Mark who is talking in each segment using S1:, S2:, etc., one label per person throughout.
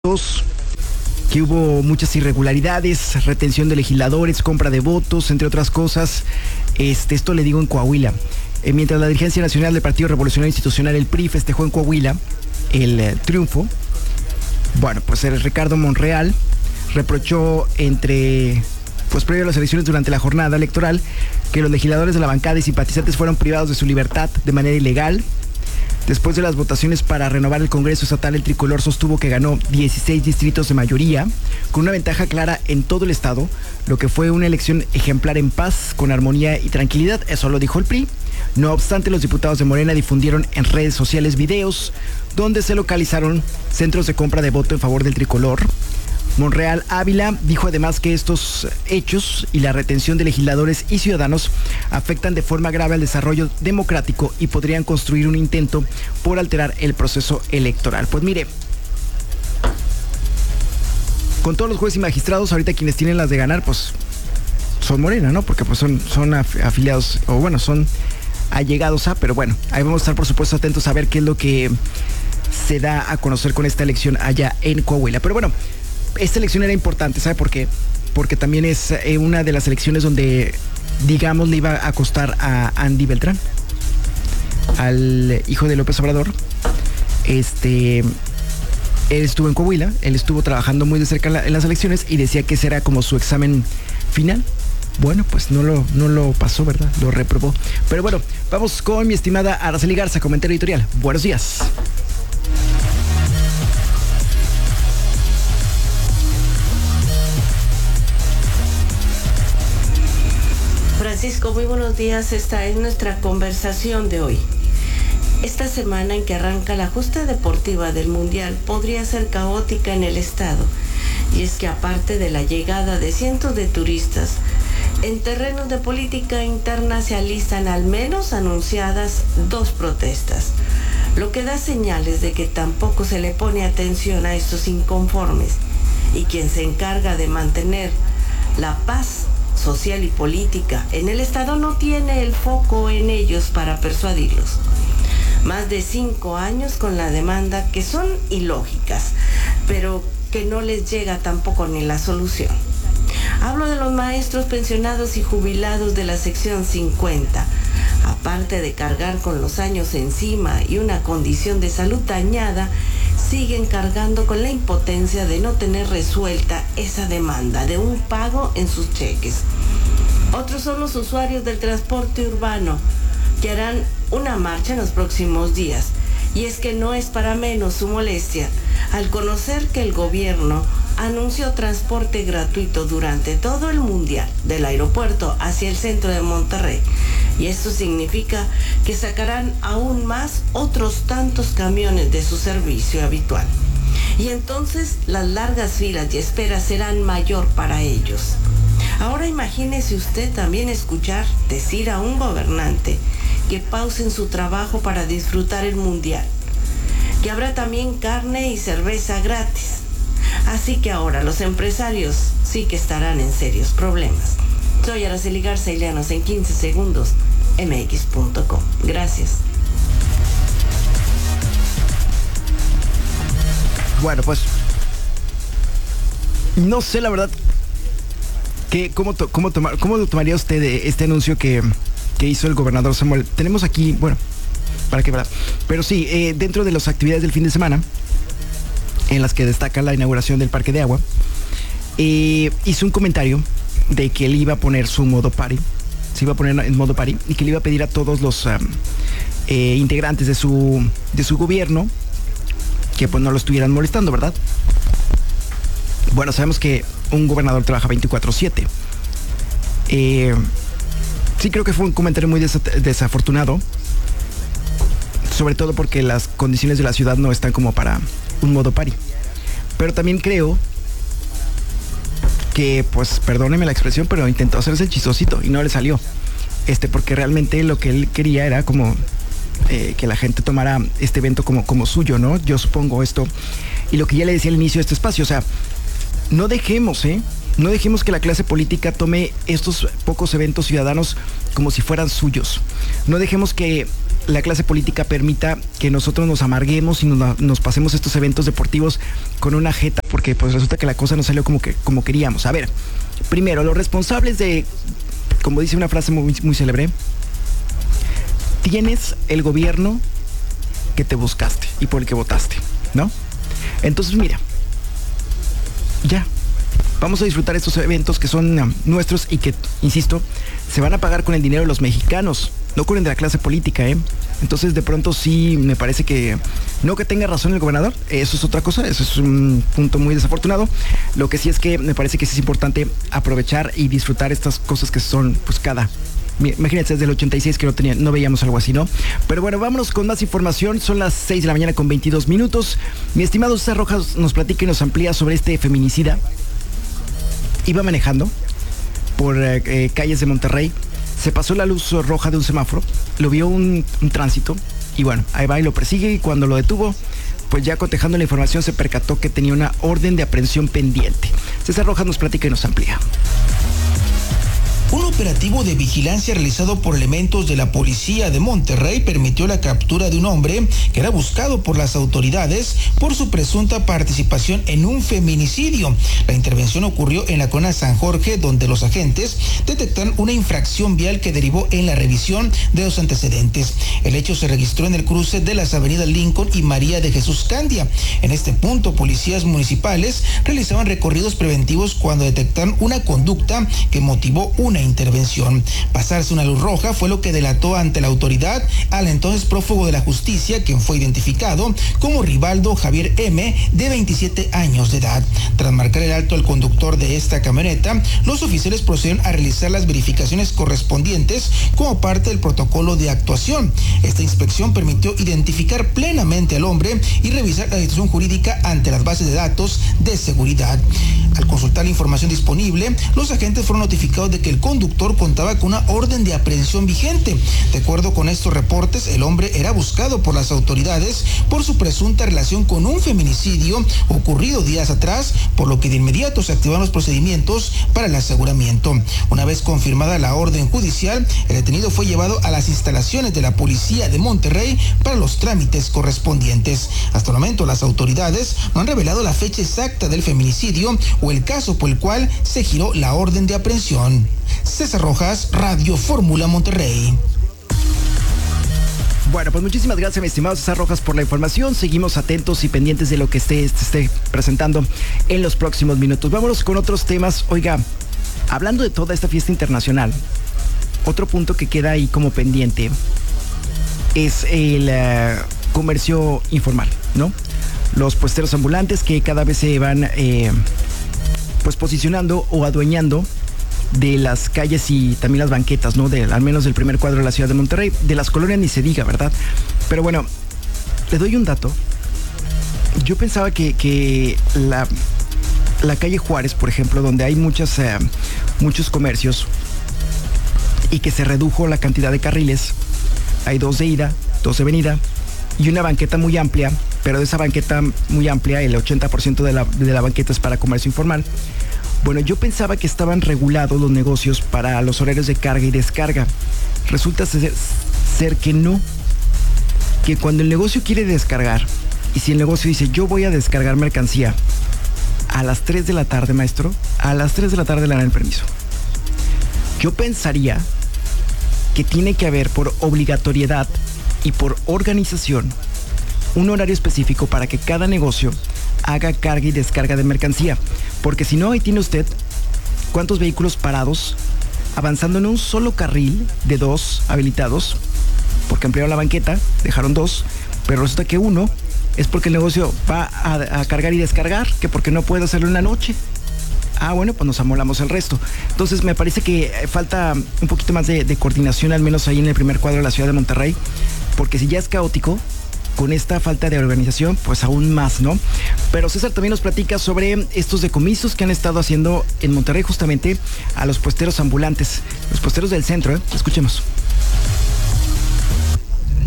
S1: que hubo muchas irregularidades, retención de legisladores, compra de votos, entre otras cosas. Esto le digo en Coahuila. Mientras la dirigencia nacional del Partido Revolucionario Institucional, el PRI, festejó en Coahuila el triunfo, bueno, pues el Ricardo Monreal reprochó previo a las elecciones durante la jornada electoral que los legisladores de la bancada y simpatizantes fueron privados de su libertad de manera ilegal. Después de las votaciones para renovar el Congreso Estatal, el tricolor sostuvo que ganó 16 distritos de mayoría, con una ventaja clara en todo el estado, lo que fue una elección ejemplar en paz, con armonía y tranquilidad. Eso lo dijo el PRI. No obstante, los diputados de Morena difundieron en redes sociales videos donde se localizaron centros de compra de voto en favor del tricolor. Monreal Ávila dijo además que estos hechos y la retención de legisladores y ciudadanos afectan de forma grave al desarrollo democrático y podrían construir un intento por alterar el proceso electoral. Pues mire, con todos los jueces y magistrados, ahorita quienes tienen las de ganar, pues son Morena, ¿no? Porque pues son afiliados, o bueno, son allegados a, pero bueno, ahí vamos a estar por supuesto atentos a ver qué es lo que se da a conocer con esta elección allá en Coahuila. Pero bueno, esta elección era importante, ¿sabe por qué? Porque también es una de las elecciones donde, digamos, le iba a costar a Andy Beltrán, al hijo de López Obrador. Él estuvo en Coahuila, él estuvo trabajando muy de cerca en las elecciones y decía que ese era como su examen final. Bueno, pues no lo pasó, ¿verdad? Lo reprobó. Pero bueno, vamos con mi estimada Araceli Garza, comentario editorial. Buenos días.
S2: Francisco, muy buenos días. Esta es nuestra conversación de hoy. Esta semana en que arranca la justa deportiva del Mundial podría ser caótica en el estado. Y es que aparte de la llegada de cientos de turistas, en terrenos de política interna se alistan al menos anunciadas 2 protestas, lo que da señales de que tampoco se le pone atención a estos inconformes. Y quien se encarga de mantener la paz social y política en el estado no tiene el foco en ellos para persuadirlos. Más de 5 años con la demanda que son ilógicas, pero que no les llega tampoco ni la solución. Hablo de los maestros pensionados y jubilados de la sección 50. Aparte de cargar con los años encima y una condición de salud dañada, siguen cargando con la impotencia de no tener resuelta esa demanda de un pago en sus cheques. Otros son los usuarios del transporte urbano, que harán una marcha en los próximos días. Y es que no es para menos su molestia al conocer que el gobierno anunció transporte gratuito durante todo el Mundial del aeropuerto hacia el centro de Monterrey. Y esto significa que sacarán aún más otros tantos camiones de su servicio habitual. Y entonces las largas filas y esperas serán mayor para ellos. Ahora imagínese usted también escuchar decir a un gobernante que pausen su trabajo para disfrutar el Mundial, que habrá también carne y cerveza gratis. Así que ahora los empresarios sí que estarán en serios problemas. Soy Araceli Garza y léanos en 15 segundos, mx.com. Gracias.
S1: Bueno, pues no sé la verdad cómo lo tomaría usted este anuncio que hizo el gobernador Samuel. Tenemos aquí, bueno, para qué, ¿verdad? Pero sí, dentro de las actividades del fin de semana, en las que destaca la inauguración del Parque de Agua, hizo un comentario de que él iba a poner su modo party, se iba a poner en modo party, y que le iba a pedir a todos los integrantes de su gobierno que pues no lo estuvieran molestando, ¿verdad? Bueno, sabemos que un gobernador trabaja 24/7. Sí, creo que fue un comentario muy desafortunado, sobre todo porque las condiciones de la ciudad no están como para un modo party. Pero también creo que, pues, perdóneme la expresión, pero intentó hacerse el chistosito y no le salió. Porque realmente lo que él quería era como que la gente tomara este evento como suyo, ¿no? Yo supongo esto. Y lo que ya le decía al inicio de este espacio, o sea, no dejemos No dejemos que la clase política tome estos pocos eventos ciudadanos como si fueran suyos. No dejemos que la clase política permita que nosotros nos amarguemos y nos pasemos estos eventos deportivos con una jeta, porque pues resulta que la cosa no salió como queríamos. A ver, primero, los responsables de, como dice una frase muy célebre, tienes el gobierno que te buscaste y por el que votaste, ¿no? Entonces, mira, ya, vamos a disfrutar estos eventos que son nuestros y que, insisto, se van a pagar con el dinero de los mexicanos, no con el de la clase política, ¿eh? Entonces, de pronto sí me parece que, no que tenga razón el gobernador, eso es otra cosa, eso es un punto muy desafortunado. Lo que sí es que me parece que sí es importante aprovechar y disfrutar estas cosas que son, pues, imagínense, desde el 86 que no veíamos algo así, ¿no? Pero bueno, vámonos con más información. Son las 6 de la mañana con 22 minutos. Mi estimado César Rojas nos platica y nos amplía sobre este feminicida. Iba manejando por calles de Monterrey. Se pasó la luz roja de un semáforo. Lo vio un tránsito. Y bueno, ahí va y lo persigue. Y cuando lo detuvo, pues ya cotejando la información, se percató que tenía una orden de aprehensión pendiente. César Rojas nos platica y nos amplía.
S3: Un operativo de vigilancia realizado por elementos de la policía de Monterrey permitió la captura de un hombre que era buscado por las autoridades por su presunta participación en un feminicidio. La intervención ocurrió en la colonia San Jorge, donde los agentes detectaron una infracción vial que derivó en la revisión de los antecedentes. El hecho se registró en el cruce de las avenidas Lincoln y María de Jesús Candia. En este punto, policías municipales realizaban recorridos preventivos cuando detectaron una conducta que motivó una intervención. Pasarse una luz roja fue lo que delató ante la autoridad al entonces prófugo de la justicia, quien fue identificado como Rivaldo Javier M., de 27 años de edad. Tras marcar el alto al conductor de esta camioneta, los oficiales procedieron a realizar las verificaciones correspondientes como parte del protocolo de actuación. Esta inspección permitió identificar plenamente al hombre y revisar la situación jurídica ante las bases de datos de seguridad. Al consultar la información disponible, los agentes fueron notificados de que el conductor contaba con una orden de aprehensión vigente. De acuerdo con estos reportes, el hombre era buscado por las autoridades por su presunta relación con un feminicidio ocurrido días atrás, por lo que de inmediato se activaron los procedimientos para el aseguramiento. Una vez confirmada la orden judicial, el detenido fue llevado a las instalaciones de la policía de Monterrey para los trámites correspondientes. Hasta el momento, las autoridades no han revelado la fecha exacta del feminicidio o el caso por el cual se giró la orden de aprehensión. César Rojas, Radio Fórmula Monterrey.
S1: Bueno, pues muchísimas gracias, mi estimado César Rojas, por la información. Seguimos atentos y pendientes de lo que esté presentando en los próximos minutos. Vámonos con otros temas. Oiga, hablando de toda esta fiesta internacional, otro punto que queda ahí como pendiente es el comercio informal, ¿no? Los puesteros ambulantes que cada vez se van pues posicionando o adueñando de las calles y también las banquetas, ¿no? Al menos del primer cuadro de la ciudad de Monterrey. De las colonias ni se diga, ¿verdad? Pero bueno, le doy un dato. Yo pensaba que la calle Juárez, por ejemplo, donde hay muchos comercios y que se redujo la cantidad de carriles, hay 2 de ida, 2 de venida y una banqueta muy amplia, pero de esa banqueta muy amplia, el 80% de la banqueta es para comercio informal. Bueno, yo pensaba que estaban regulados los negocios para los horarios de carga y descarga. Resulta ser que no. Que cuando el negocio quiere descargar, y si el negocio dice, yo voy a descargar mercancía a las 3 de la tarde, maestro, a las 3 de la tarde le dan el permiso. Yo pensaría que tiene que haber por obligatoriedad y por organización un horario específico para que cada negocio haga carga y descarga de mercancía, porque si no, ahí tiene usted cuántos vehículos parados avanzando en un solo carril de 2 habilitados, porque ampliaron la banqueta, dejaron 2, pero resulta que uno es porque el negocio va a cargar y descargar, que porque no puede hacerlo en la noche. Ah, bueno, pues nos amolamos el resto. Entonces me parece que falta un poquito más de coordinación, al menos ahí en el primer cuadro de la ciudad de Monterrey, porque si ya es caótico, con esta falta de organización, pues aún más, ¿no? Pero César también nos platica sobre estos decomisos que han estado haciendo en Monterrey justamente a los puesteros ambulantes, los puesteros del centro, ¿eh? Escuchemos.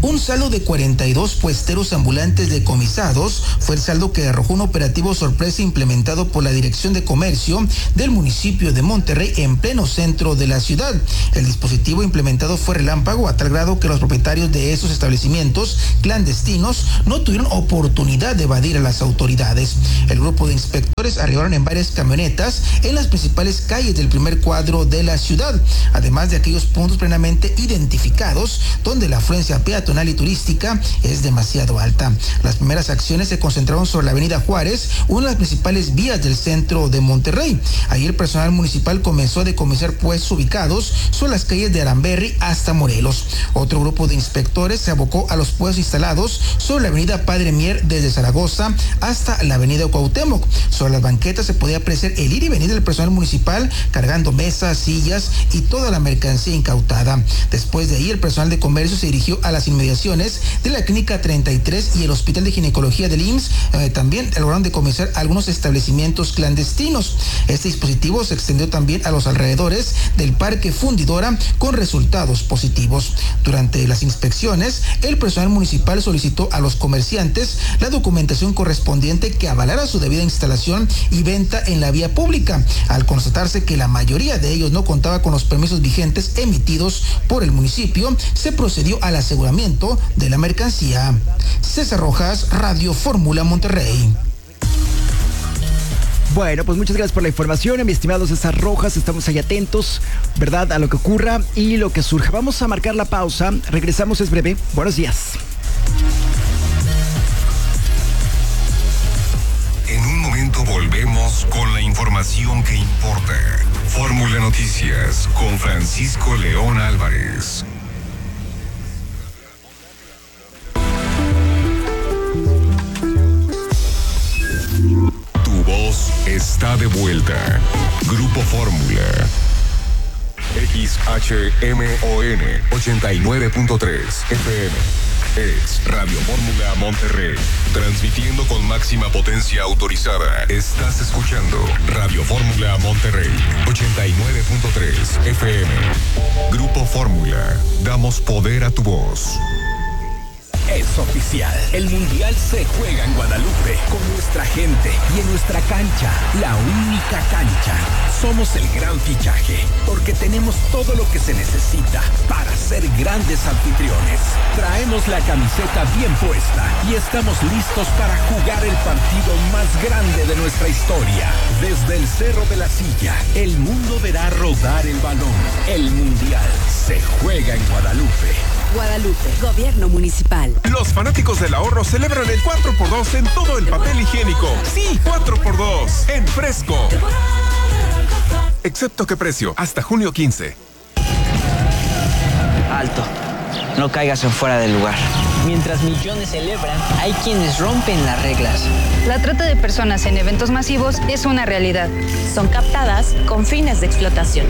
S3: Un saldo de 42 puesteros ambulantes decomisados fue el saldo que arrojó un operativo sorpresa implementado por la Dirección de Comercio del municipio de Monterrey en pleno centro de la ciudad. El dispositivo implementado fue relámpago a tal grado que los propietarios de esos establecimientos clandestinos no tuvieron oportunidad de evadir a las autoridades. El grupo de inspectores arribaron en varias camionetas en las principales calles del primer cuadro de la ciudad, además de aquellos puntos plenamente identificados donde la afluencia peatonal y turística es demasiado alta. Las primeras acciones se concentraron sobre la avenida Juárez, una de las principales vías del centro de Monterrey. Ahí el personal municipal comenzó a decomisar puestos ubicados sobre las calles de Aramberri hasta Morelos. Otro grupo de inspectores se abocó a los puestos instalados sobre la avenida Padre Mier desde Zaragoza hasta la avenida Cuauhtémoc. Sobre las banquetas se podía apreciar el ir y venir del personal municipal cargando mesas, sillas y toda la mercancía incautada. Después de ahí el personal de comercio se dirigió a las inmediaciones de la Clínica 33 y el Hospital de Ginecología del IMSS. También lograron decomisar algunos establecimientos clandestinos. Este dispositivo se extendió también a los alrededores del Parque Fundidora con resultados positivos. Durante las inspecciones, el personal municipal solicitó a los comerciantes la documentación correspondiente que avalara su debida instalación y venta en la vía pública. Al constatarse que la mayoría de ellos no contaba con los permisos vigentes emitidos por el municipio, se procedió al aseguramiento de la mercancía. César Rojas, Radio Fórmula Monterrey.
S1: Bueno, pues muchas gracias por la información, mi estimado César Rojas. Estamos ahí atentos, ¿verdad?, a lo que ocurra y lo que surja. Vamos a marcar la pausa. Regresamos, es breve. Buenos días.
S4: En un momento volvemos con la información que importa. Fórmula Noticias con Francisco León Álvarez. Tu voz está de vuelta. Grupo Fórmula. XHMON 89.3 FM. Es Radio Fórmula Monterrey. Transmitiendo con máxima potencia autorizada. Estás escuchando Radio Fórmula Monterrey 89.3 FM. Grupo Fórmula. Damos poder a tu voz.
S5: Es oficial. El Mundial se juega en Guadalupe, con nuestra gente y en nuestra cancha, la única cancha. Somos el gran fichaje, porque tenemos todo lo que se necesita para ser grandes anfitriones. Traemos la camiseta bien puesta y estamos listos para jugar el partido más grande de nuestra historia. Desde el Cerro de la Silla, el mundo verá rodar el balón. El Mundial se juega en Guadalupe.
S6: Guadalupe, Gobierno Municipal.
S7: Los fanáticos del ahorro celebran el 4x2 en todo el papel higiénico. Sí, 4x2 en Fresco. Excepto qué precio, hasta junio 15.
S8: Alto, no caigas en fuera del lugar. Mientras millones celebran, hay quienes rompen las reglas.
S9: La trata de personas en eventos masivos es una realidad.
S10: Son captadas con fines de explotación.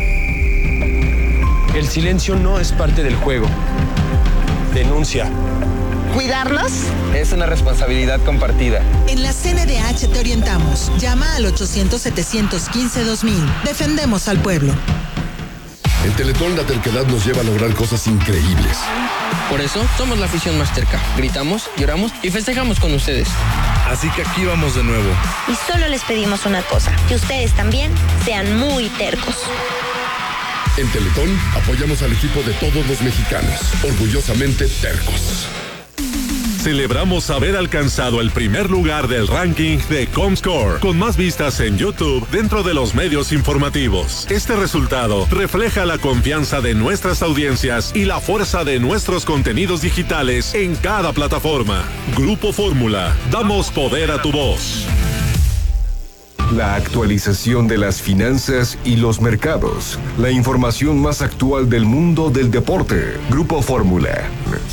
S11: El silencio no es parte del juego. Denuncia.
S10: ¿Cuidarlos?
S11: Es una responsabilidad compartida.
S12: En la CNDH te orientamos. Llama al 800-715-2000. Defendemos al pueblo.
S13: En Teletón la terquedad nos lleva a lograr cosas increíbles.
S14: Por eso somos la afición más terca. Gritamos, lloramos y festejamos con ustedes.
S15: Así que aquí vamos de nuevo.
S16: Y solo les pedimos una cosa, que ustedes también sean muy tercos.
S13: En Teletón apoyamos al equipo de todos los mexicanos, orgullosamente tercos.
S17: Celebramos haber alcanzado el primer lugar del ranking de Comscore, con más vistas en YouTube dentro de los medios informativos. Este resultado refleja la confianza de nuestras audiencias y la fuerza de nuestros contenidos digitales en cada plataforma. Grupo Fórmula, damos poder a tu voz.
S4: La actualización de las finanzas y los mercados. La información más actual del mundo del deporte. Grupo Fórmula.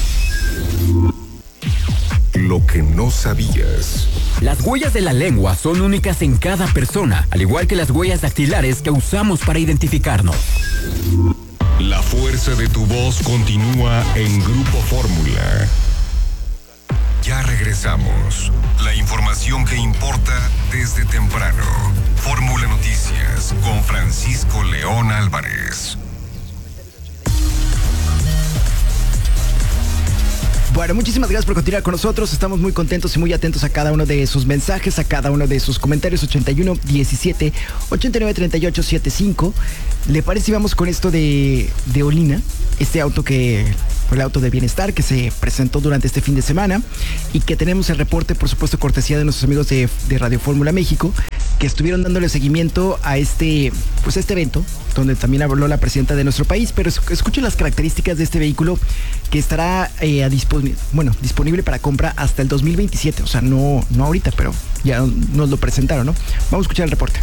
S4: Lo que no sabías.
S5: Las huellas de la lengua son únicas en cada persona, al igual que las huellas dactilares que usamos para identificarnos.
S4: La fuerza de tu voz continúa en Grupo Fórmula. Ya regresamos. La información que importa desde temprano. Fórmula Noticias con Francisco León Álvarez.
S1: Bueno, muchísimas gracias por continuar con nosotros. Estamos muy contentos y muy atentos a cada uno de sus mensajes, a cada uno de sus comentarios. 81 17 89 38 75. ¿Le parece si vamos con esto de Olina? Este auto que fue el auto de bienestar que se presentó durante este fin de semana y que tenemos el reporte, por supuesto, cortesía de nuestros amigos de Radio Fórmula México, que estuvieron dándole seguimiento a este evento, donde también habló la presidenta de nuestro país. Pero escuchen las características de este vehículo, que estará disponible para compra hasta el 2027. O sea, no ahorita, pero ya nos lo presentaron, ¿no? Vamos a escuchar el reporte.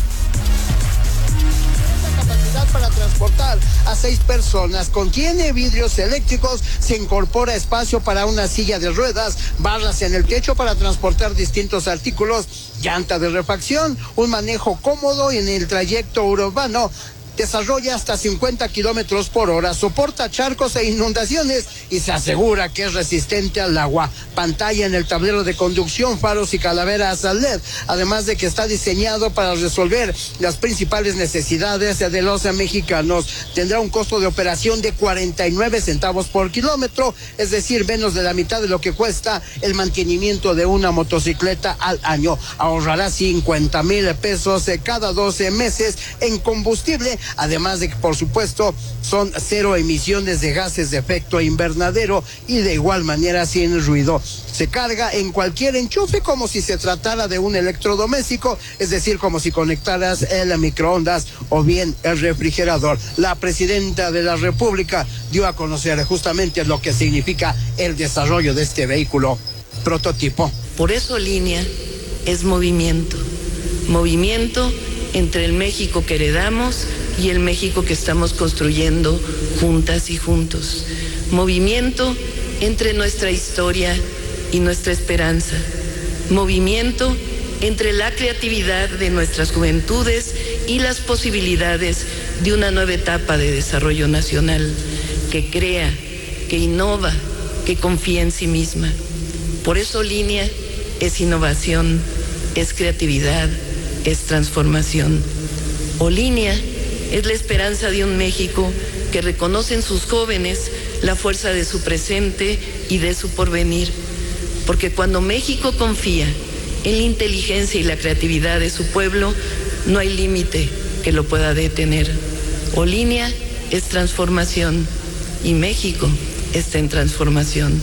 S18: Para transportar a 6 personas, contiene vidrios eléctricos, se incorpora espacio para una silla de ruedas, barras en el techo para transportar distintos artículos, llanta de refacción, un manejo cómodo en el trayecto urbano. Desarrolla hasta 50 kilómetros por hora, soporta charcos e inundaciones y se asegura que es resistente al agua. Pantalla en el tablero de conducción, faros y calaveras LED, además de que está diseñado para resolver las principales necesidades de los mexicanos. Tendrá un costo de operación de 49 centavos por kilómetro, es decir, menos de la mitad de lo que cuesta el mantenimiento de una motocicleta al año. Ahorrará 50,000 pesos cada 12 meses en combustible. Además de que, por supuesto, son 0 emisiones de gases de efecto invernadero y de igual manera sin ruido. Se carga en cualquier enchufe como si se tratara de un electrodoméstico, es decir, como si conectaras el microondas o bien el refrigerador. La presidenta de la República dio a conocer justamente lo que significa el desarrollo de este vehículo prototipo.
S19: Por eso Línea es movimiento entre el México que heredamos y el México que estamos construyendo juntas y juntos. Movimiento entre nuestra historia y nuestra esperanza. Movimiento entre la creatividad de nuestras juventudes y las posibilidades de una nueva etapa de desarrollo nacional que crea, que innova, que confía en sí misma. Por eso Línea es innovación, es creatividad, es transformación. O Línea es la esperanza de un México que reconoce en sus jóvenes la fuerza de su presente y de su porvenir. Porque cuando México confía en la inteligencia y la creatividad de su pueblo, no hay límite que lo pueda detener. O Línea es transformación y México está en transformación.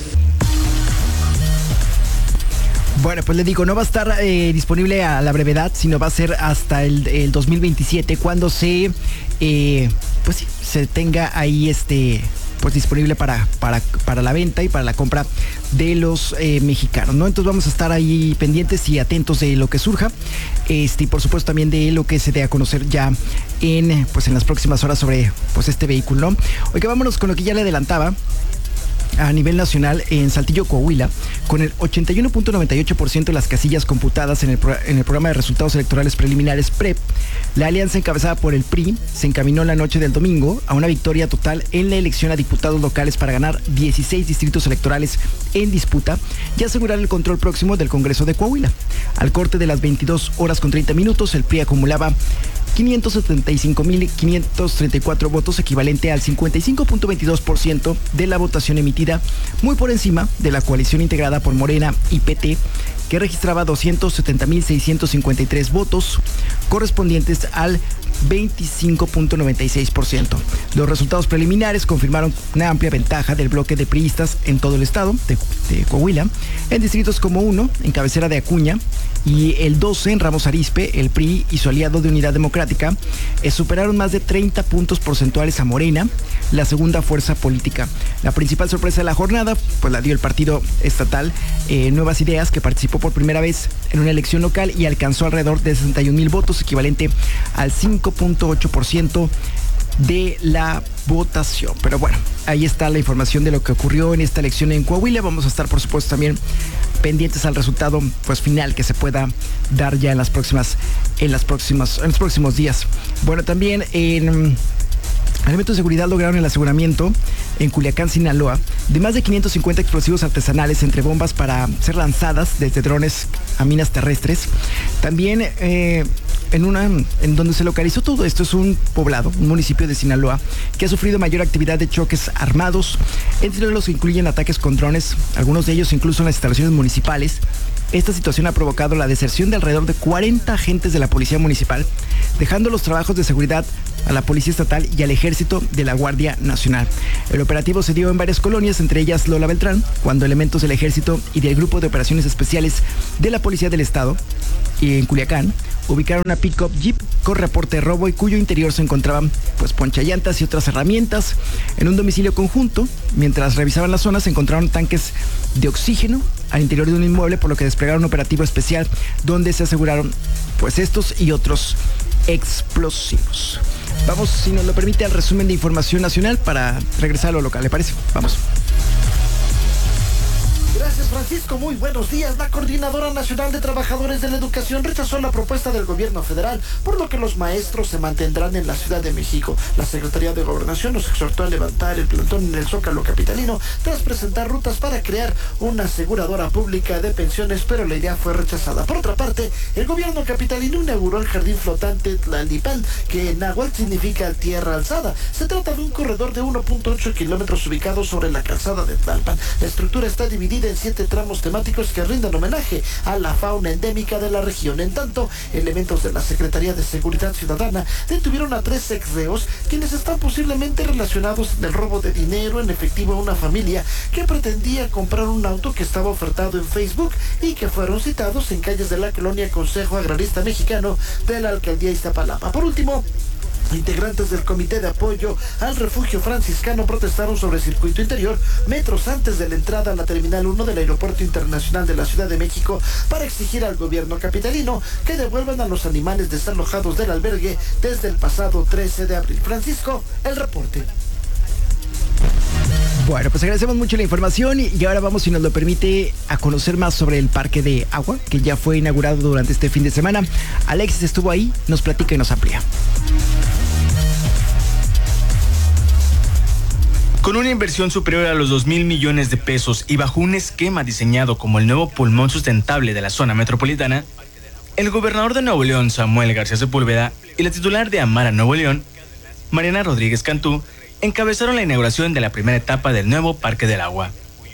S1: Bueno, pues le digo, no va a estar disponible a la brevedad, sino va a ser hasta el 2027 cuando se tenga ahí pues disponible para la venta y para la compra de los mexicanos, ¿no? Entonces vamos a estar ahí pendientes y atentos de lo que surja, y por supuesto también de lo que se dé a conocer ya en las próximas horas sobre este vehículo, ¿no? Oiga, vámonos con lo que ya le adelantaba. A nivel nacional, en Saltillo, Coahuila, con el 81.98% de las casillas computadas en el programa de resultados electorales preliminares PREP, la alianza encabezada por el PRI se encaminó la noche del domingo a una victoria total en la elección a diputados locales para ganar 16 distritos electorales en disputa y asegurar el control próximo del Congreso de Coahuila. Al corte de las 22 horas con 30 minutos, el PRI acumulaba 575.534 votos, equivalente al 55.22% de la votación emitida, muy por encima de la coalición integrada por Morena y PT, que registraba 270.653 votos, correspondientes al 25.96%. Los resultados preliminares confirmaron una amplia ventaja del bloque de priistas en todo el estado de Coahuila, en distritos como 1, en cabecera de Acuña, y el 12 en Ramos Arizpe. El PRI y su aliado de Unidad Democrática superaron más de 30 puntos porcentuales a Morena, la segunda fuerza política. La principal sorpresa de la jornada pues la dio el partido estatal Nuevas Ideas, que participó por primera vez en una elección local y alcanzó alrededor de 61,000 votos, equivalente al 5.8% de la votación. Pero bueno, ahí está la información de lo que ocurrió en esta elección en Coahuila. Vamos a estar, por supuesto, también pendientes al resultado final que se pueda dar ya en los próximos días. Bueno, también elementos de seguridad lograron el aseguramiento en Culiacán, Sinaloa, de más de 550 explosivos artesanales, entre bombas para ser lanzadas desde drones a minas terrestres. También en donde se localizó todo esto es un poblado, un municipio de Sinaloa, que ha sufrido mayor actividad de choques armados, entre los que incluyen ataques con drones, algunos de ellos incluso en las instalaciones municipales. Esta situación ha provocado la deserción de alrededor de 40 agentes de la Policía Municipal, dejando los trabajos de seguridad a la Policía Estatal y al Ejército de la Guardia Nacional. El operativo se dio en varias colonias, entre ellas Lola Beltrán, cuando elementos del Ejército y del Grupo de Operaciones Especiales de la Policía del Estado, y en Culiacán, ubicaron una pick-up Jeep con reporte de robo y cuyo interior se encontraban ponchallantas y otras herramientas. En un domicilio conjunto, mientras revisaban la zona, se encontraron tanques de oxígeno al interior de un inmueble, por lo que desplegaron un operativo especial donde se aseguraron estos y otros explosivos. Vamos, si nos lo permite, al resumen de información nacional para regresar a lo local, ¿le parece? Vamos.
S20: Gracias, Francisco. Muy buenos días. La Coordinadora Nacional de Trabajadores de la Educación rechazó la propuesta del gobierno federal, por lo que los maestros se mantendrán en la Ciudad de México. La Secretaría de Gobernación nos exhortó a levantar el plantón en el Zócalo capitalino tras presentar rutas para crear una aseguradora pública de pensiones, pero la idea fue rechazada. Por otra parte, el gobierno capitalino inauguró el jardín flotante Tlalnepantla, que en náhuatl significa tierra alzada. Se trata de un corredor de 1.8 kilómetros ubicado sobre la calzada de Tlalpan. La estructura está dividida en 7 tramos temáticos que rinden homenaje a la fauna endémica de la región. En tanto, elementos de la Secretaría de Seguridad Ciudadana detuvieron a 3 exreos quienes están posiblemente relacionados en el robo de dinero en efectivo a una familia que pretendía comprar un auto que estaba ofertado en Facebook y que fueron citados en calles de la colonia Consejo Agrarista Mexicano de la Alcaldía Iztapalapa. Por último, integrantes del Comité de Apoyo al Refugio Franciscano protestaron sobre el circuito interior metros antes de la entrada a la Terminal 1 del Aeropuerto Internacional de la Ciudad de México para exigir al gobierno capitalino que devuelvan a los animales desalojados del albergue desde el pasado 13 de abril. Francisco, el reporte.
S1: Bueno, pues agradecemos mucho la información y ahora vamos, si nos lo permite, a conocer más sobre el Parque de Agua, que ya fue inaugurado durante este fin de semana. Alexis estuvo ahí, nos platica y nos amplía.
S21: Con una inversión superior a los 2,000 millones de pesos y bajo un esquema diseñado como el nuevo pulmón sustentable de la zona metropolitana, el gobernador de Nuevo León, Samuel García Sepúlveda, y la titular de Amara Nuevo León, Mariana Rodríguez Cantú, encabezaron la inauguración de la primera etapa del nuevo Parque del Agua.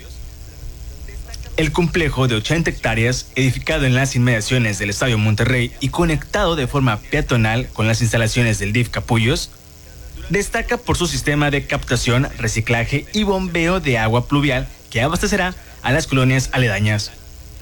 S21: El complejo de 80 hectáreas, edificado en las inmediaciones del Estadio Monterrey y conectado de forma peatonal con las instalaciones del DIF Capullos, destaca por su sistema de captación, reciclaje y bombeo de agua pluvial que abastecerá a las colonias aledañas.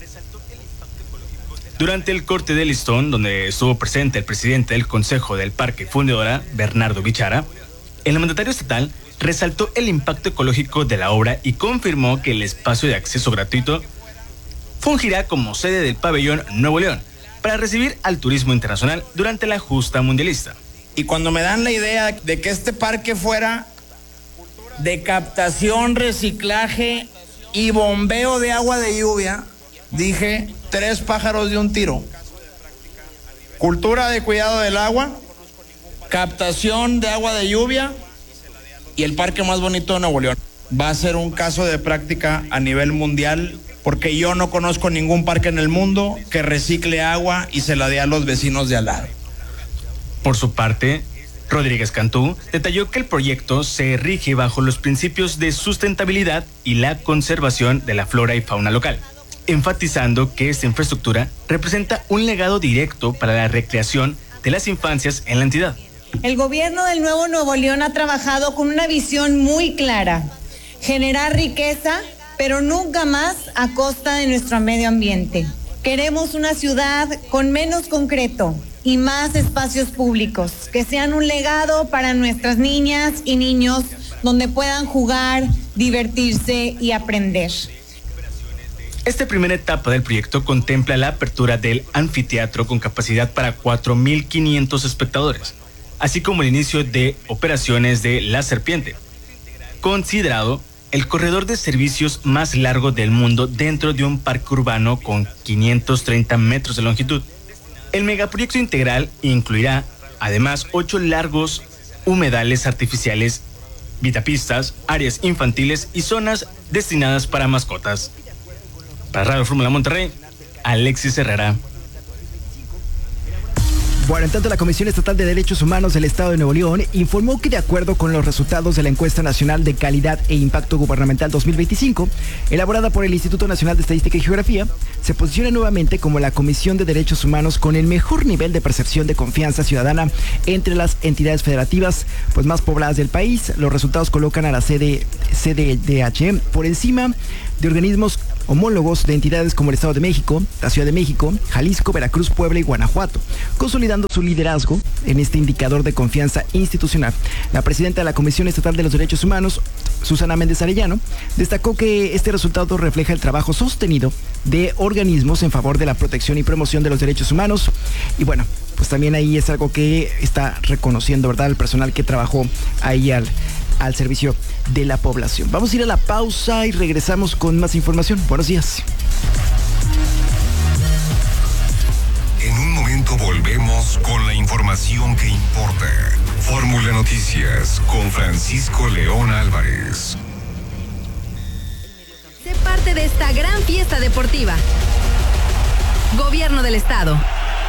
S21: Durante el corte de listón, donde estuvo presente el presidente del Consejo del Parque Fundidora, Bernardo Guichara, el mandatario estatal resaltó el impacto ecológico de la obra y confirmó que el espacio de acceso gratuito fungirá como sede del pabellón Nuevo León para recibir al turismo internacional durante la justa mundialista.
S22: Y cuando me dan la idea de que este parque fuera de captación, reciclaje y bombeo de agua de lluvia, dije 3 pájaros de un tiro. Cultura de cuidado del agua, captación de agua de lluvia y el parque más bonito de Nuevo León. Va a ser un caso de práctica a nivel mundial, porque yo no conozco ningún parque en el mundo que recicle agua y se la dé a los vecinos de al lado.
S21: Por su parte, Rodríguez Cantú detalló que el proyecto se rige bajo los principios de sustentabilidad y la conservación de la flora y fauna local, enfatizando que esta infraestructura representa un legado directo para la recreación de las infancias en la entidad.
S23: El gobierno del Nuevo Nuevo León ha trabajado con una visión muy clara: generar riqueza, pero nunca más a costa de nuestro medio ambiente. Queremos una ciudad con menos concreto y más espacios públicos, que sean un legado para nuestras niñas y niños, donde puedan jugar, divertirse y aprender.
S21: Esta primera etapa del proyecto contempla la apertura del anfiteatro con capacidad para 4,500 espectadores, así como el inicio de operaciones de La Serpiente, considerado el corredor de servicios más largo del mundo dentro de un parque urbano con 530 metros de longitud. El megaproyecto integral incluirá, además, 8 largos humedales artificiales, vitapistas, áreas infantiles y zonas destinadas para mascotas. Para Radio Fórmula Monterrey, Alexis Herrera.
S1: Bueno, en tanto, la Comisión Estatal de Derechos Humanos del Estado de Nuevo León informó que, de acuerdo con los resultados de la Encuesta Nacional de Calidad e Impacto Gubernamental 2025, elaborada por el Instituto Nacional de Estadística y Geografía, se posiciona nuevamente como la Comisión de Derechos Humanos con el mejor nivel de percepción de confianza ciudadana entre las entidades federativas pues más pobladas del país. Los resultados colocan a la CDH por encima de organismos homólogos de entidades como el Estado de México, la Ciudad de México, Jalisco, Veracruz, Puebla y Guanajuato, consolidando su liderazgo en este indicador de confianza institucional. La presidenta de la Comisión Estatal de los Derechos Humanos, Susana Méndez Arellano, destacó que este resultado refleja el trabajo sostenido de organismos en favor de la protección y promoción de los derechos humanos. Y bueno, pues también ahí es algo que está reconociendo, ¿verdad?, el personal que trabajó ahí al servicio de la población. Vamos a ir a la pausa y regresamos con más información. Buenos días.
S4: En un momento volvemos con la información que importa. Fórmula Noticias con Francisco León Álvarez.
S2: Sé parte de esta gran fiesta deportiva. Gobierno del Estado.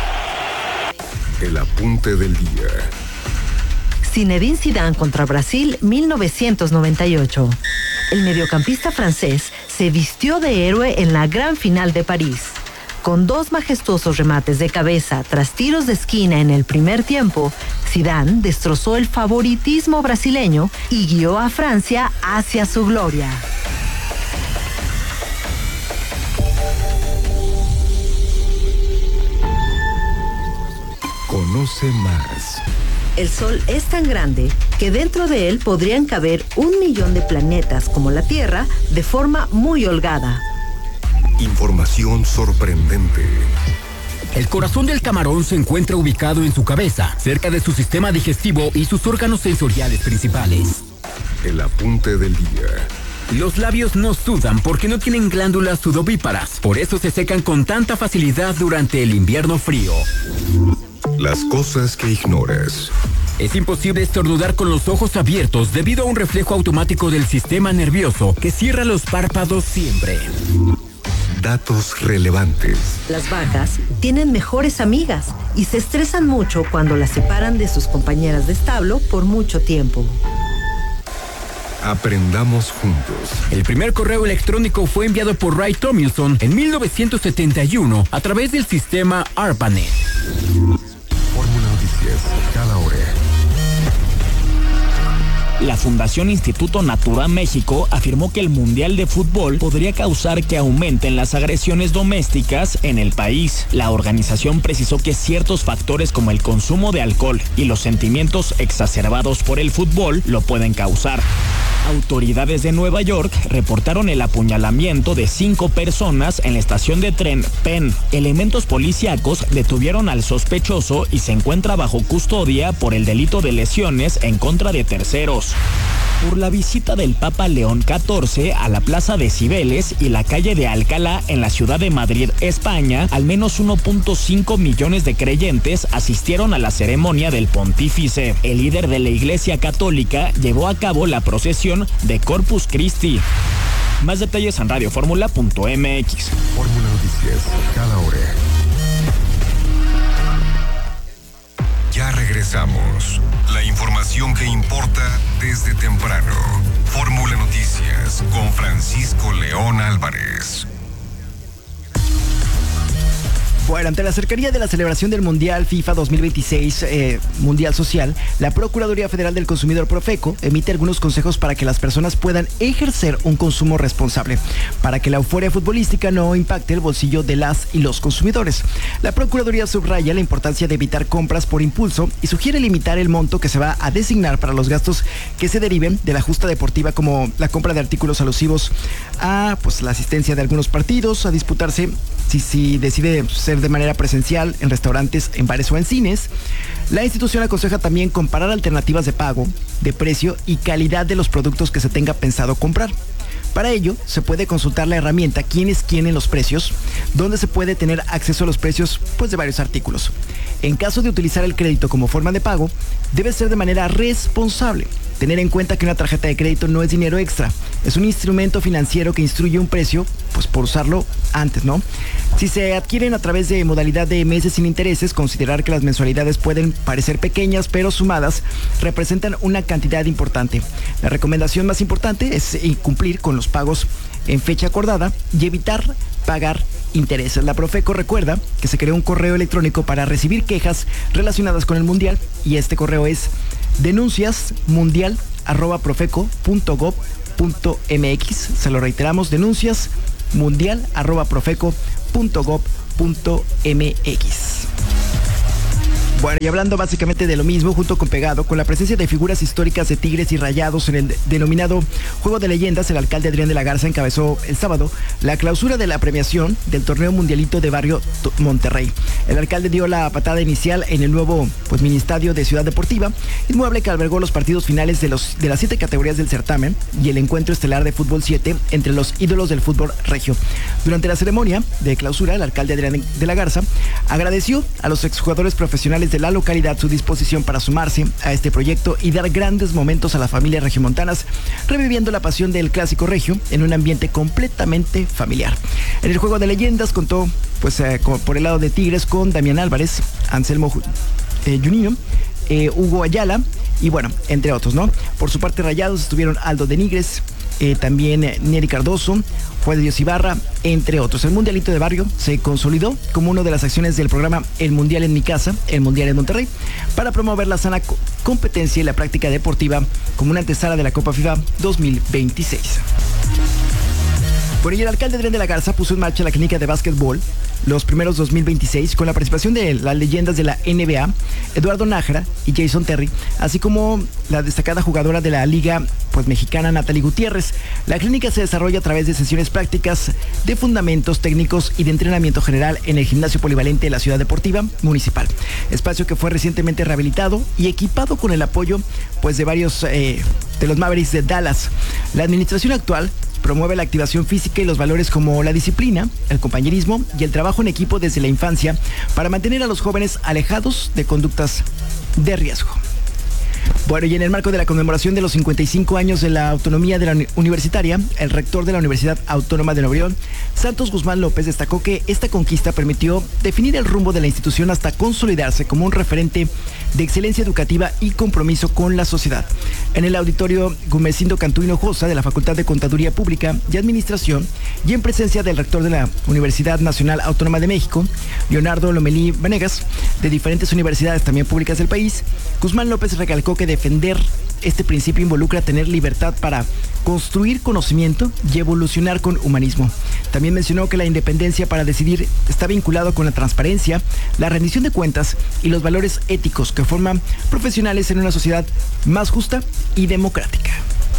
S4: El apunte del día.
S3: Zinedine Zidane contra Brasil 1998. El mediocampista francés se vistió de héroe en la gran final de París. Con 2 majestuosos remates de cabeza tras tiros de esquina en el primer tiempo, Zidane destrozó el favoritismo brasileño y guió a Francia hacia su gloria.
S4: Conoce más.
S3: El Sol es tan grande que dentro de él podrían caber 1 millón de planetas como la Tierra de forma muy holgada.
S4: Información sorprendente.
S6: El corazón del camarón se encuentra ubicado en su cabeza, cerca de su sistema digestivo y sus órganos sensoriales principales.
S4: El apunte del día.
S6: Los labios no sudan porque no tienen glándulas sudovíparas, por eso se secan con tanta facilidad durante el invierno frío.
S4: Las cosas que ignoras.
S6: Es imposible estornudar con los ojos abiertos debido a un reflejo automático del sistema nervioso que cierra los párpados siempre.
S4: Datos relevantes.
S3: Las vacas tienen mejores amigas y se estresan mucho cuando las separan de sus compañeras de establo por mucho tiempo.
S4: Aprendamos juntos.
S6: El primer correo electrónico fue enviado por Ray Tomlinson en 1971 a través del sistema ARPANET.
S4: Fórmula Noticias, cada hora.
S24: La Fundación Instituto Natura México afirmó que el Mundial de Fútbol podría causar que aumenten las agresiones domésticas en el país. La organización precisó que ciertos factores como el consumo de alcohol y los sentimientos exacerbados por el fútbol lo pueden causar. Autoridades de Nueva York reportaron el apuñalamiento de 5 personas en la estación de tren Penn. Elementos policíacos detuvieron al sospechoso y se encuentra bajo custodia por el delito de lesiones en contra de terceros. Por la visita del Papa León XIV a la Plaza de Cibeles y la calle de Alcalá en la ciudad de Madrid, España, al menos 1.5 millones de creyentes asistieron a la ceremonia del pontífice. El líder de la Iglesia Católica llevó a cabo la procesión de Corpus Christi. Más detalles en radioformula.mx.
S4: Fórmula Noticias, cada hora. Ya regresamos. La información que importa desde temprano. Fórmula Noticias con Francisco León Álvarez.
S1: Bueno, ante la cercanía de la celebración del Mundial FIFA 2026, Mundial Social, la Procuraduría Federal del Consumidor Profeco emite algunos consejos para que las personas puedan ejercer un consumo responsable, para que la euforia futbolística no impacte el bolsillo de las y los consumidores. La Procuraduría subraya la importancia de evitar compras por impulso y sugiere limitar el monto que se va a designar para los gastos que se deriven de la justa deportiva, como la compra de artículos alusivos a la asistencia de algunos partidos, a disputarse si decide ser de manera presencial en restaurantes, en bares o en cines. La institución aconseja también comparar alternativas de pago, de precio y calidad de los productos que se tenga pensado comprar. Para ello, se puede consultar la herramienta ¿Quién es quién en los precios?, donde se puede tener acceso a los precios de varios artículos. En caso de utilizar el crédito como forma de pago, debe ser de manera responsable. tener en cuenta que una tarjeta de crédito no es dinero extra, es un instrumento financiero que instruye un precio, pues por usarlo antes, ¿no? Si se adquieren a través de modalidad de meses sin intereses, considerar que las mensualidades pueden parecer pequeñas, pero sumadas representan una cantidad importante. La recomendación más importante es cumplir con los pagos en fecha acordada y evitar pagar intereses. La Profeco recuerda que se creó un correo electrónico para recibir quejas relacionadas con el Mundial y este correo es denunciasmundial@profeco.gov.mx. Se lo reiteramos, denunciasmundial@profeco.gov.mx. Bueno, y hablando básicamente de lo mismo, junto con Pegado, con la presencia de figuras históricas de Tigres y Rayados en el denominado Juego de Leyendas, el alcalde Adrián de la Garza encabezó el sábado la clausura de la premiación del torneo mundialito de Barrio Monterrey. El alcalde dio la patada inicial en el nuevo mini estadio de Ciudad Deportiva, inmueble que albergó los partidos finales de las 7 categorías del certamen y el encuentro estelar de fútbol 7 entre los ídolos del fútbol regio. Durante la ceremonia de clausura, el alcalde Adrián de la Garza agradeció a los exjugadores profesionales de la localidad su disposición para sumarse a este proyecto y dar grandes momentos a las familias regiomontanas, reviviendo la pasión del clásico regio en un ambiente completamente familiar. En el Juego de Leyendas contó, por el lado de Tigres, con Damián Álvarez, Anselmo Juninho, Hugo Ayala y bueno, entre otros, ¿no? Por su parte, Rayados estuvieron Aldo de Nigres, también Neri Cardoso, Juan de Dios Ibarra, entre otros. El Mundialito de Barrio se consolidó como una de las acciones del programa El Mundial en mi casa, el Mundial en Monterrey, para promover la sana competencia y la práctica deportiva como una antesala de la Copa FIFA 2026. Por ello, el alcalde Adrián de la Garza puso en marcha la clínica de básquetbol los primeros 2026 con la participación de las leyendas de la NBA, Eduardo Nájera y Jason Terry, así como la destacada jugadora de la Liga mexicana Natalie Gutiérrez. La clínica se desarrolla a través de sesiones prácticas de fundamentos técnicos y de entrenamiento general en el gimnasio polivalente de la Ciudad Deportiva Municipal, espacio que fue recientemente rehabilitado y equipado con el apoyo de varios de los Mavericks de Dallas. La administración actual promueve la activación física y los valores como la disciplina, el compañerismo y el trabajo en equipo desde la infancia para mantener a los jóvenes alejados de conductas de riesgo. Bueno, y en el marco de la conmemoración de los 55 años de la autonomía de la universitaria, el rector de la Universidad Autónoma de Nuevo León, Santos Guzmán López, destacó que esta conquista permitió definir el rumbo de la institución hasta consolidarse como un referente de excelencia educativa y compromiso con la sociedad. En el auditorio Gumecindo Cantú Hinojosa de la Facultad de Contaduría Pública y Administración y en presencia del rector de la Universidad Nacional Autónoma de México, Leonardo Lomelí Vanegas, de diferentes universidades también públicas del país, Guzmán López recalcó que defender este principio involucra tener libertad para construir conocimiento y evolucionar con humanismo. También mencionó que la independencia para decidir está vinculado con la transparencia, la rendición de cuentas y los valores éticos que forman profesionales en una sociedad más justa y democrática.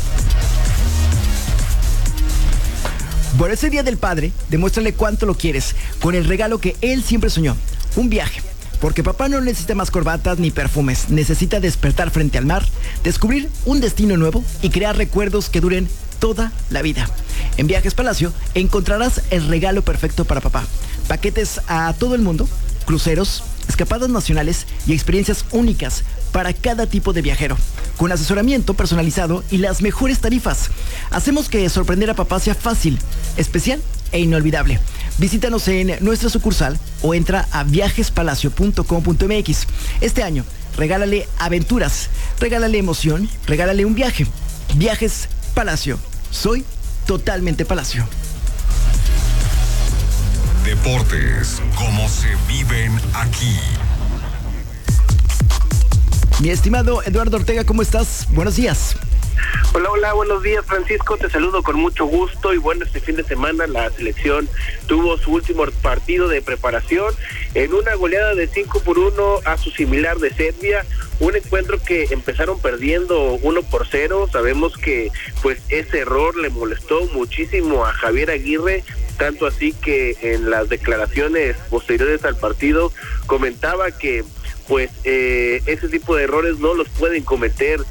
S1: Por ese Día del Padre, demuéstrale cuánto lo quieres con el regalo que él siempre soñó, un viaje. Porque papá no necesita más corbatas ni perfumes, necesita despertar frente al mar, descubrir un destino nuevo y crear recuerdos que duren toda la vida. En Viajes Palacio encontrarás el regalo perfecto para papá. Paquetes a todo el mundo, cruceros, escapadas nacionales y experiencias únicas para cada tipo de viajero, con asesoramiento personalizado y las mejores tarifas. Hacemos que sorprender a papá sea fácil, especial e inolvidable. Visítanos en nuestra sucursal o entra a viajespalacio.com.mx. Este año, regálale aventuras, regálale emoción, regálale un viaje. Viajes Palacio. Soy totalmente Palacio.
S4: Deportes, como se viven aquí.
S1: Mi estimado Eduardo Ortega, ¿cómo estás? Buenos días.
S7: Hola, buenos días, Francisco, te saludo con mucho gusto y bueno, este fin de semana la selección tuvo su último partido de preparación en una goleada de 5-1 a su similar de Serbia, un encuentro que empezaron perdiendo 1-0, sabemos que ese error le molestó muchísimo a Javier Aguirre, tanto así que en las declaraciones posteriores al partido comentaba que ese tipo de errores no los pueden cometer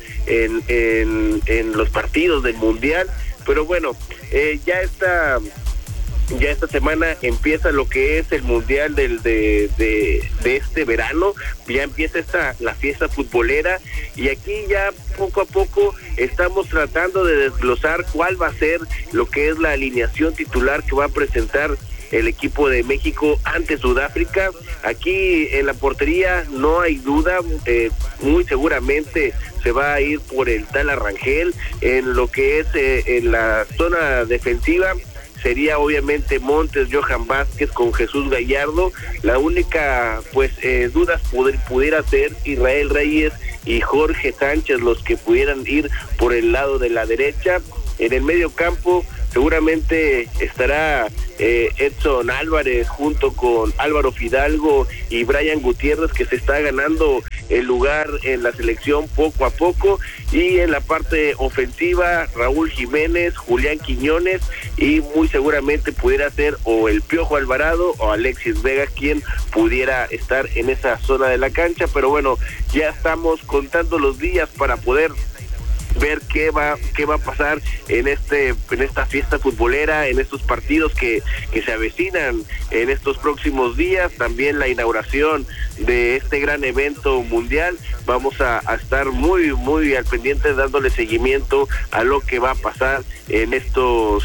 S7: en los partidos del Mundial, pero bueno, ya ya esta semana empieza lo que es el mundial de este verano, ya empieza la fiesta futbolera, y aquí ya poco a poco estamos tratando de desglosar cuál va a ser lo que es la alineación titular que va a presentar el equipo de México ante Sudáfrica. Aquí en la portería no hay duda, muy seguramente se va a ir por el tal Rangel. En lo que es en la zona defensiva sería obviamente Montes, Johan Vázquez con Jesús Gallardo. La única dudas pudiera ser Israel Reyes y Jorge Sánchez los que pudieran ir por el lado de la derecha. En el medio campo seguramente estará Edson Álvarez junto con Álvaro Fidalgo y Brian Gutiérrez, que se está ganando el lugar en la selección poco a poco. Y en la parte ofensiva, Raúl Jiménez, Julián Quiñones, y muy seguramente pudiera ser o el Piojo Alvarado o Alexis Vega quien pudiera estar en esa zona de la cancha. Pero bueno, ya estamos contando los días para poder ver qué va a pasar en esta fiesta futbolera, en estos partidos que se avecinan en estos próximos días. También la inauguración de este gran evento mundial. Vamos a estar muy muy al pendiente, dándole seguimiento a lo que va a pasar en estos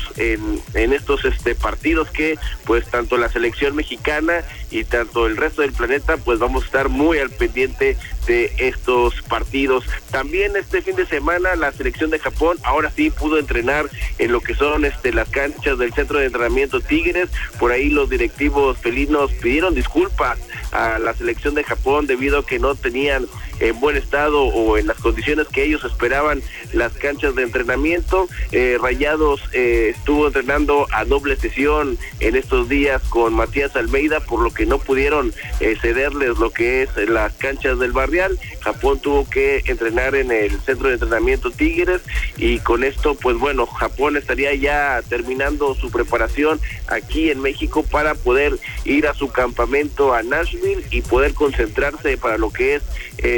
S7: partidos, que pues tanto la selección mexicana y tanto el resto del planeta pues vamos a estar muy al pendiente de estos partidos. También este fin de semana la selección de Japón ahora sí pudo entrenar en lo que son las canchas del centro de entrenamiento Tigres. Por ahí los directivos felinos pidieron disculpas a la selección de Japón debido a que no tenían en buen estado o en las condiciones que ellos esperaban las canchas de entrenamiento. Rayados estuvo entrenando a doble sesión en estos días con Matías Almeida, por lo que no pudieron cederles lo que es las canchas del Barrial. Japón tuvo que entrenar en el centro de entrenamiento Tigres, y con esto pues bueno, Japón estaría ya terminando su preparación aquí en México para poder ir a su campamento a Nashville y poder concentrarse para lo que es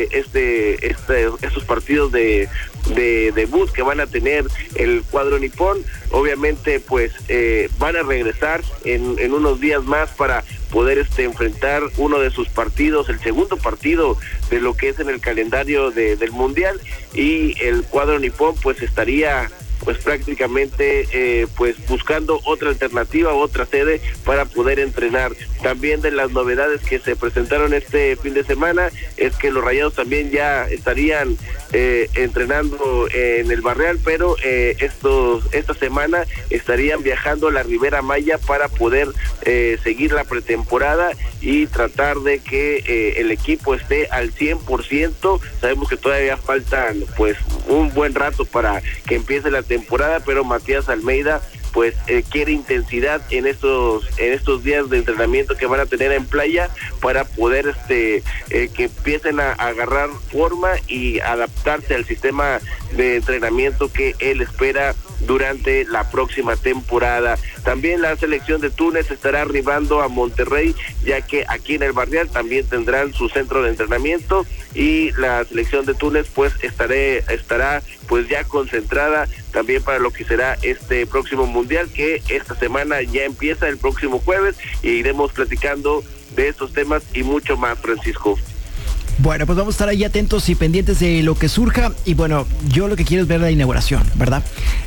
S7: estos partidos de debut que van a tener el cuadro nipón. Obviamente pues van a regresar en unos días más para poder enfrentar uno de sus partidos, el segundo partido de lo que es en el calendario del mundial, y el cuadro nipón pues estaría pues prácticamente pues buscando otra alternativa, otra sede para poder entrenar. También de las novedades que se presentaron este fin de semana es que los Rayados también ya estarían entrenando en el Barrial, pero esta semana estarían viajando a la Ribera Maya para poder seguir la pretemporada y tratar de que el equipo esté al 100%. Sabemos que todavía faltan pues un buen rato para que empiece la temporada, pero Matías Almeida pues quiere intensidad en estos días de entrenamiento que van a tener en playa para poder que empiecen a agarrar forma y adaptarse al sistema de entrenamiento que él espera durante la próxima temporada. También la selección de Túnez estará arribando a Monterrey, ya que aquí en el Barrial también tendrán su centro de entrenamiento, y la selección de Túnez pues estará pues ya concentrada también para lo que será este próximo mundial, que esta semana ya empieza el próximo jueves, y iremos platicando de estos temas y mucho más, Francisco.
S1: Bueno, pues vamos a estar ahí atentos y pendientes de lo que surja. Y bueno, yo lo que quiero es ver la inauguración, ¿verdad?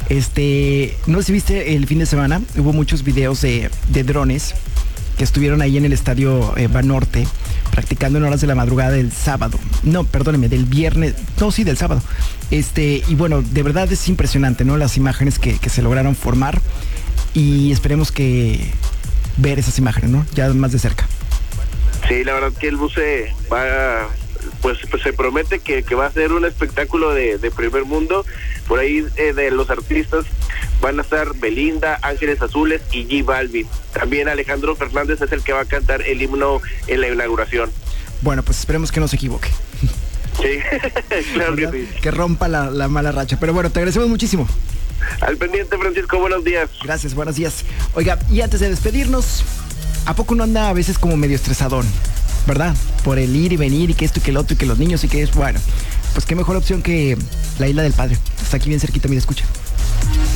S1: No sé si viste el fin de semana, hubo muchos videos de drones que estuvieron ahí en el estadio Banorte, practicando en horas de la madrugada del sábado. No, perdóneme, del viernes. No, sí, del sábado. Y bueno, de verdad es impresionante, ¿no? Las imágenes que se lograron formar, y esperemos que ver esas imágenes, ¿no? Ya más de cerca.
S7: Sí, la verdad que el buce va, pues se promete que va a ser un espectáculo de primer mundo. Por ahí de los artistas van a estar Belinda, Ángeles Azules y J Balvin. También Alejandro Fernández es el que va a cantar el himno en la inauguración.
S1: Bueno, pues esperemos que no se equivoque.
S7: Sí, claro que sí.
S1: Que rompa la mala racha. Pero bueno, te agradecemos muchísimo.
S7: Al pendiente, Francisco, buenos días.
S1: Gracias, buenos días. Oiga, y antes de despedirnos, ¿a poco no anda a veces como medio estresadón, verdad? Por el ir y venir, y que esto y que el otro, y que los niños, y que es, bueno, pues qué mejor opción que la Isla del Padre. Está aquí bien cerquita, mira, escucha.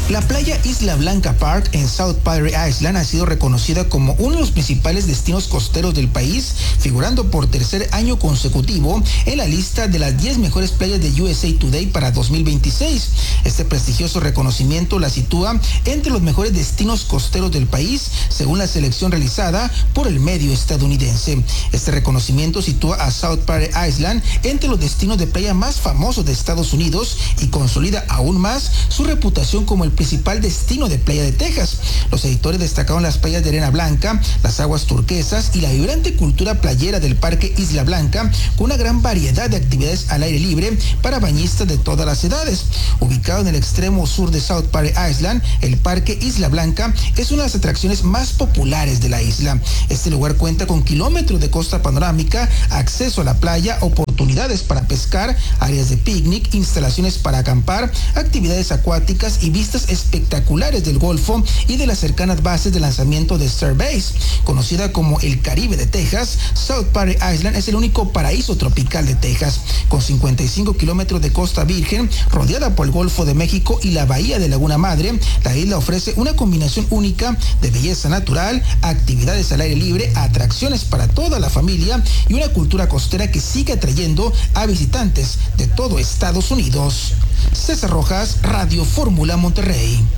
S8: La playa Isla Blanca Park en South Padre Island ha sido reconocida como uno de los principales destinos costeros del país, figurando por tercer año consecutivo en la lista de las 10 mejores playas de USA Today para 2026. Este prestigioso reconocimiento la sitúa entre los mejores destinos costeros del país, según la selección realizada por el medio estadounidense. Este reconocimiento sitúa a South Padre Island entre los destinos de playa más famosos de Estados Unidos y consolida aún más su reputación como el principal destino de playa de Texas. Los editores destacaron las playas de arena blanca, las aguas turquesas y la vibrante cultura playera del Parque Isla Blanca, con una gran variedad de actividades al aire libre para bañistas de todas las edades. Ubicado en el extremo sur de South Padre Island, el Parque Isla Blanca es una de las atracciones más populares de la isla. Este lugar cuenta con kilómetros de costa panorámica, acceso a la playa, oportunidades para pescar, áreas de picnic, instalaciones para acampar, actividades acuáticas y vistas espectaculares del Golfo y de las cercanas bases de lanzamiento de Starbase. Conocida como el Caribe de Texas, South Padre Island es el único paraíso tropical de Texas, con 55 kilómetros de costa virgen, rodeada por el Golfo de México y la bahía de Laguna Madre. La isla ofrece una combinación única de belleza natural, actividades al aire libre, atracciones para toda la familia y una cultura costera que sigue atrayendo a visitantes de todo Estados Unidos. César Rojas, Radio Fórmula Monterrey.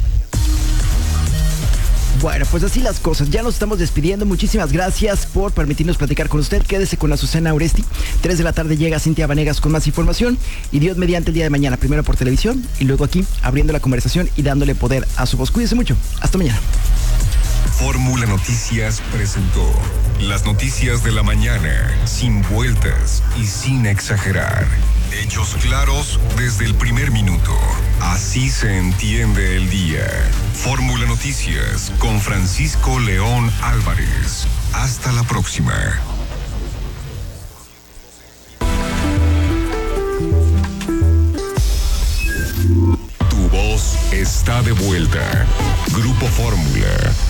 S1: Bueno, pues así las cosas. Ya nos estamos despidiendo. Muchísimas gracias por permitirnos platicar con usted. Quédese con Azucena Oresti. 3 de la tarde llega Cintia Vanegas con más información. Y Dios mediante el día de mañana, primero por televisión y luego aquí abriendo la conversación y dándole poder a su voz. Cuídese mucho. Hasta mañana.
S4: Fórmula Noticias presentó las noticias de la mañana, sin vueltas y sin exagerar. Hechos claros desde el primer minuto. Así se entiende el día. Fórmula Noticias con Francisco León Álvarez. Hasta la próxima. Tu voz está de vuelta. Grupo Fórmula.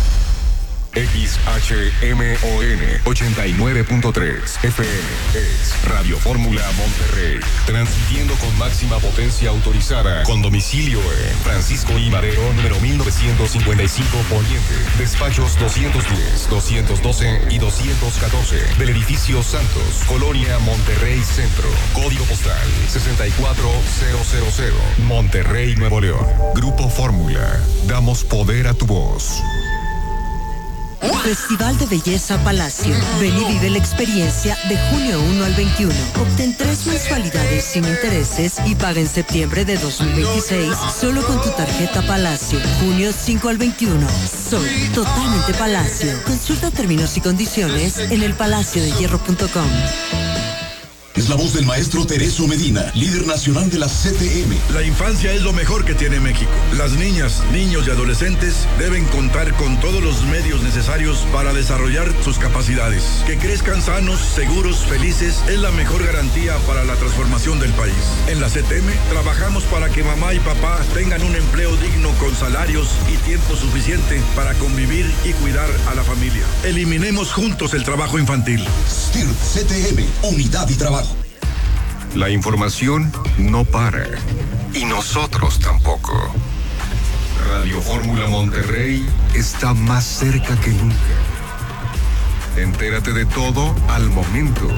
S4: XHMON 89.3 FM es Radio Fórmula Monterrey, transmitiendo con máxima potencia autorizada, con domicilio en Francisco I. Madero, número 1955 Poniente, despachos 210, 212 y 214 del edificio Santos, Colonia Monterrey Centro, código postal 64000, Monterrey, Nuevo León. Grupo Fórmula, damos poder a tu voz.
S9: Festival de Belleza Palacio. Ven y vive la experiencia de junio 1 al 21. Obtén 3 mensualidades sin intereses y paga en septiembre de 2026 solo con tu tarjeta Palacio. Junio 5 al 21. Soy totalmente Palacio. Consulta términos y condiciones en elpalaciodehierro.com.
S10: Es la voz del maestro Tereso Medina, líder nacional de la CTM.
S11: La infancia es lo mejor que tiene México. Las niñas, niños y adolescentes deben contar con todos los medios necesarios para desarrollar sus capacidades. Que crezcan sanos, seguros, felices es la mejor garantía para la transformación del país. En la CTM trabajamos para que mamá y papá tengan un empleo digno con salarios y tiempo suficiente para convivir y cuidar a la familia. Eliminemos juntos el trabajo infantil.
S10: STIRT CTM, Unidad y Trabajo.
S4: La información no para. Y nosotros tampoco. Radio Fórmula Monterrey está más cerca que nunca. Entérate de todo al momento.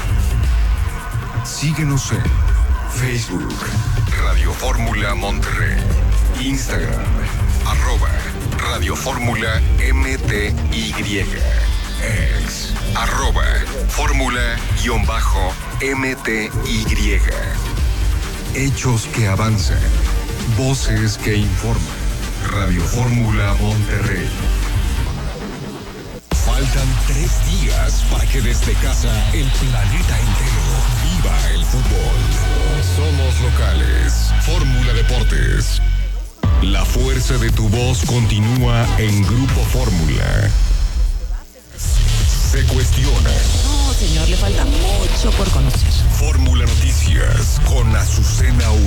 S4: Síguenos en Facebook, Radio Fórmula Monterrey, Instagram, @Radio Fórmula MTY, ex, @Fórmula_MTY. Hechos que avanzan, voces que informan. Radio Fórmula Monterrey. Faltan 3 días para que desde casa el planeta entero viva el fútbol. Somos locales. Fórmula Deportes. La fuerza de tu voz continúa en Grupo Fórmula. Se cuestiona.
S9: No, señor, le falta mucho por conocer.
S4: Fórmula Noticias con Azucena